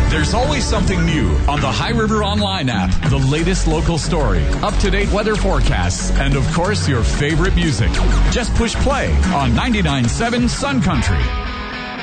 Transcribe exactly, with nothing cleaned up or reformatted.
There's always something new on the High River Online app. The latest local story, up-to-date weather forecasts, and of course, your favorite music. Just push play on ninety-nine point seven Sun Country.